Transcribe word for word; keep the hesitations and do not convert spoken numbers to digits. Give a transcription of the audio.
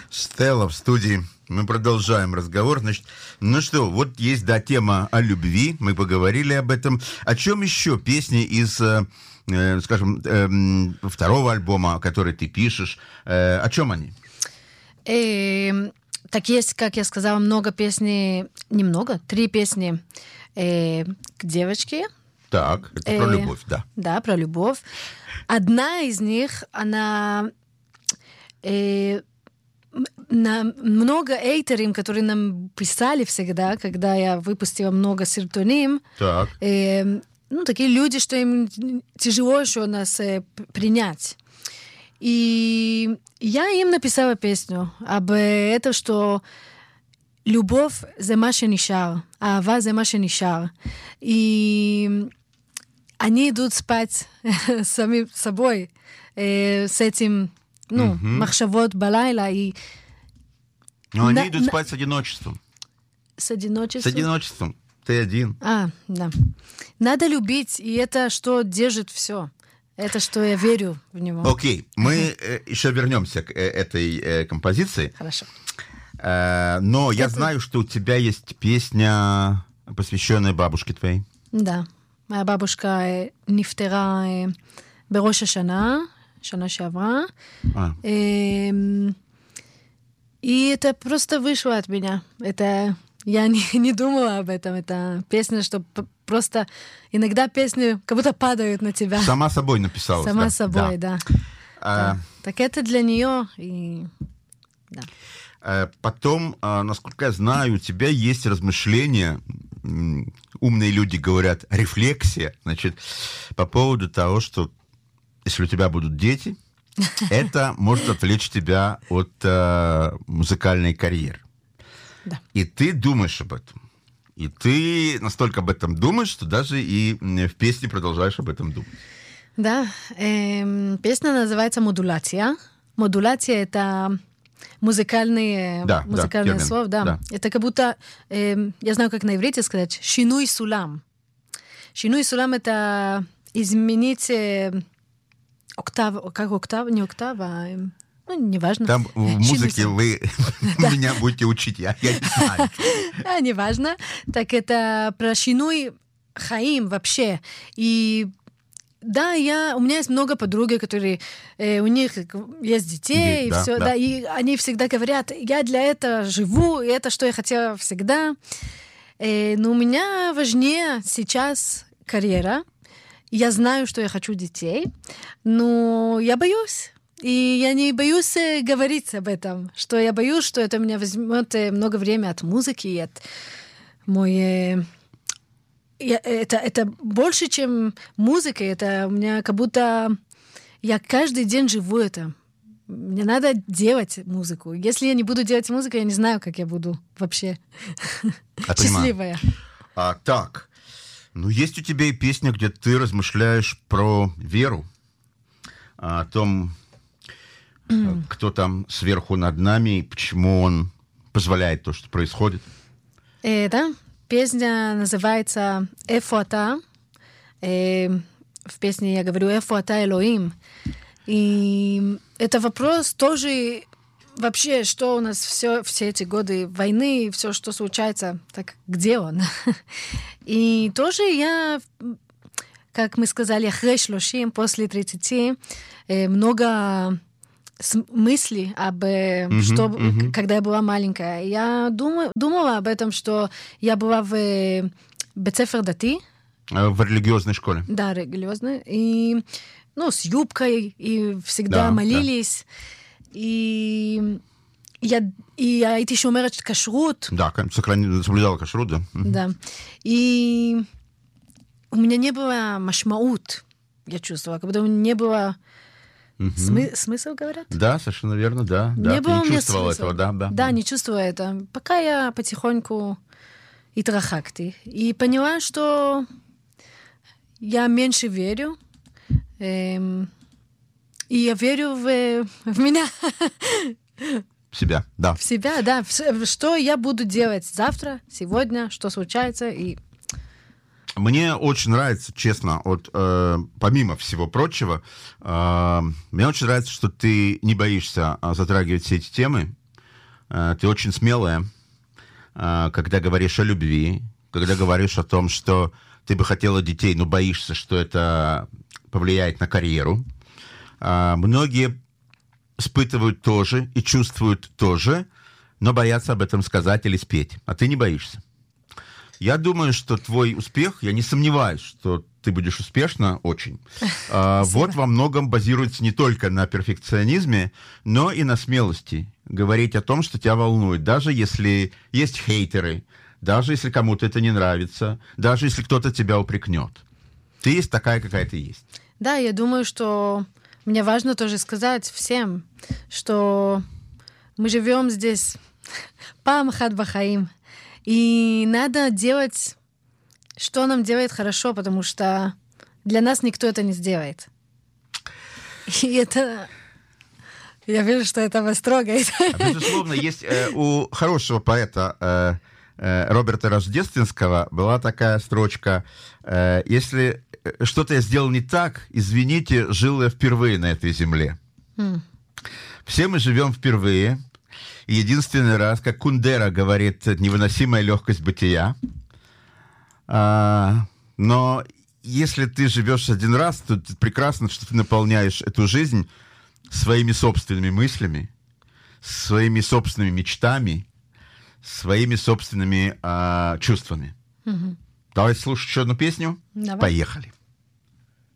Стелла в студии. Мы продолжаем разговор. Значит, ну что, вот есть, да, тема о любви. Мы поговорили об этом. О чем еще песни из, э, скажем, э, второго альбома, который ты пишешь? Э, о чем они? Э, так есть, как я сказала, много песней, немного, три песни э, к девочке. Так, это э, про любовь, да. Да, про любовь. Одна из них, она... Э, на много эйтерим, которые нам писали всегда, когда я выпустила много сертоним. Так. Э, ну, такие люди, что им тяжело еще нас э, принять. И я им написала песню об этом, что любовь – זה מה שנשאר, אהבה זה מה שנשאר. И они идут спать сами собой э, с этим, ну, mm-hmm. махшавот балайла. И... Но на, они идут на... спать с одиночеством. С одиночеством? С одиночеством. Ты один. А, да. Надо любить, и это что держит все. Это что я верю в него. Окей, okay. мы э, еще вернемся к э, этой э, композиции. Хорошо. Э, но это... я знаю, что у тебя есть песня, посвященная бабушке твоей. Да. Моя бабушка נפטרה בראש השנה, שנה שעברה. А. И это просто вышло от меня. Это я не, не думала об этом. Это песня, что просто иногда песни как будто падают на тебя. Сама собой написала. Сама да? собой, да. да. А... да. Так это для нее. И... Да. А потом, насколько я знаю, у тебя есть размышления, умные люди говорят, рефлексия, значит, по поводу того, что если у тебя будут дети, это может отвлечь тебя от э, музыкальной карьеры. Да. И ты думаешь об этом. И ты настолько об этом думаешь, что даже и в песне продолжаешь об этом думать. Да. Эм, песня называется «Модуляция». Модуляция — это музыкальный, да, музыкальное да, слово. Да. Да. Это как будто, эм, я знаю, как на иврите сказать, «шинуй сулам». «Шинуй сулам» — это изменить... Э, Октава, как октава, не октава, а, ну, неважно. Там в музыке вы меня будете учить, я не знаю. А, неважно. Так это про шинуй хаим вообще. И да, я, у меня есть много подруг, которые, э, у них есть детей, и все, да, и они всегда говорят, я для этого живу, и это, что я хотела всегда. Э, но у меня важнее сейчас карьера. Я знаю, что я хочу детей, но я боюсь. И я не боюсь говорить об этом, что я боюсь, что это у меня возьмет много времени от музыки, и от моей... Это, это больше, чем музыка. Это у меня как будто... Я каждый день живу это. Мне надо делать музыку. Если я не буду делать музыку, я не знаю, как я буду вообще счастливая. А, так... Ну, есть у тебя и песня, где ты размышляешь про веру, о том, mm. кто там сверху над нами, и почему он позволяет то, что происходит. Да, песня называется «Эфо ата». В песне я говорю «Эфо ата Элоим». И это вопрос тоже... Вообще, что у нас все, все эти годы войны, все, что случается, так где он? И тоже я, как мы сказали, אחרי שלושים, после тридцати, много мыслей об, mm-hmm, что, mm-hmm. когда я была маленькая. Я думала, думала об этом, что я была в бет-сефер дати. В религиозной школе. Да, религиозной. И, ну, с юбкой, и всегда да, молились. Да. И я, и я הייתי שומרת כשרות. Да, соблюдала кашрут, да. Да. И у меня не было машмаут, я чувствовала, как будто у меня не было угу. смы- смысл, говорят? Да, совершенно верно, да. Не да. было Ты не чувствовала смысла. этого, да, да. Да, не чувствовала это. Пока я потихоньку התרחקתי. И поняла, что я меньше верю. Эм, И я верю в, в меня. В себя, да. В себя, да. Что я буду делать завтра, сегодня, что случается. И... Мне очень нравится, честно, вот, э, помимо всего прочего, э, мне очень нравится, что ты не боишься затрагивать все эти темы, Ты очень смелая, когда говоришь о любви, когда говоришь о том, что ты бы хотела детей, но боишься, что это повлияет на карьеру. Многие испытывают тоже и чувствуют тоже, но боятся об этом сказать или спеть. А ты не боишься. Я думаю, что твой успех, я не сомневаюсь, что ты будешь успешна очень. А, вот во многом базируется не только на перфекционизме, но и на смелости говорить о том, что тебя волнует. Даже если есть хейтеры, даже если кому-то это не нравится, даже если кто-то тебя упрекнет. Ты есть такая, какая ты есть. Да, я думаю, что мне важно тоже сказать всем, что мы живем здесь пам ахат бахаим. И надо делать, что нам делает хорошо, потому что для нас никто это не сделает. И это... Я вижу, что это вас трогает. А, безусловно, есть э, у хорошего поэта э, э, Роберта Рождественского была такая строчка: э, «Если что-то я сделал не так, извините, жил я впервые на этой земле». Mm. Все мы живем впервые. Единственный раз, как Кундера говорит, невыносимая легкость бытия. А, но если ты живешь один раз, то прекрасно, что ты наполняешь эту жизнь своими собственными мыслями, своими собственными мечтами, своими собственными а, чувствами. Угу. Давай слушать еще одну песню. Давай. Поехали.